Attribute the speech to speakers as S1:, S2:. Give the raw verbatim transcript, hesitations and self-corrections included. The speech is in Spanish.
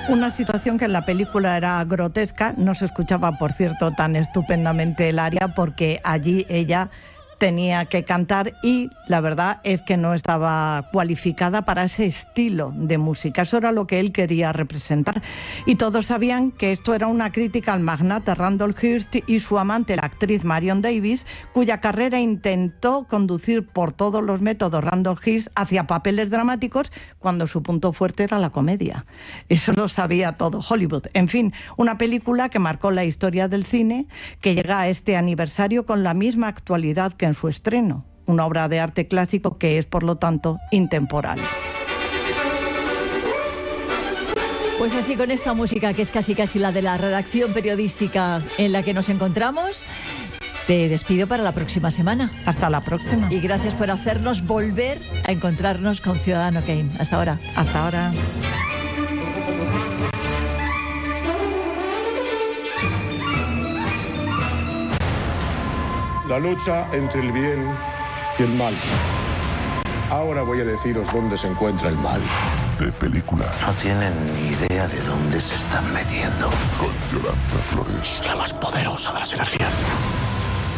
S1: Una situación que en la película era grotesca. No se escuchaba, por cierto, tan estupendamente el aria, porque allí ella tenía que cantar y la verdad es que no estaba cualificada para ese estilo de música. Eso era lo que él quería representar. Y todos sabían que esto era una crítica al magnate Randolph Hearst y su amante, la actriz Marion Davies, cuya carrera intentó conducir por todos los métodos Randolph Hearst hacia papeles dramáticos cuando su punto fuerte era la comedia. Eso lo sabía todo Hollywood. En fin, una película que marcó la historia del cine, que llega a este aniversario con la misma actualidad que en su estreno, una obra de arte clásico que es, por lo tanto, intemporal.
S2: Pues así, con esta música que es casi casi la de la redacción periodística en la que nos encontramos, te despido para la próxima semana.
S1: Hasta la próxima.
S2: Y gracias por hacernos volver a encontrarnos con Ciudadano Kane. Hasta ahora.
S1: Hasta ahora.
S3: La lucha entre el bien y el mal. Ahora voy a deciros dónde se encuentra el mal.
S4: De película.
S5: No tienen ni idea de dónde se están metiendo.
S4: Con Yolanda Flores.
S5: La más poderosa de las energías.